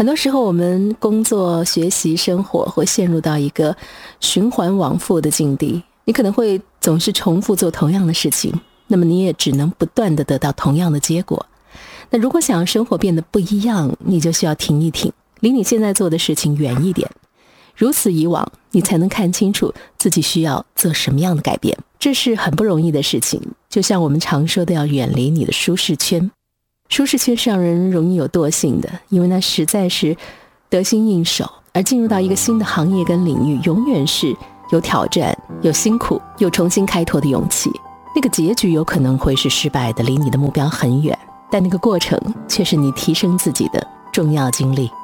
很多时候我们工作、学习、生活会陷入到一个循环往复的境地，你可能会总是重复做同样的事情，那么你也只能不断地得到同样的结果。那如果想要生活变得不一样，你就需要停一停，离你现在做的事情远一点，如此以往，你才能看清楚自己需要做什么样的改变。这是很不容易的事情，就像我们常说的，要远离你的舒适圈。舒适圈是让人容易有惰性的，因为那实在是得心应手，而进入到一个新的行业跟领域，永远是有挑战、有辛苦、有重新开拓的勇气。那个结局有可能会是失败的，离你的目标很远，但那个过程却是你提升自己的重要经历。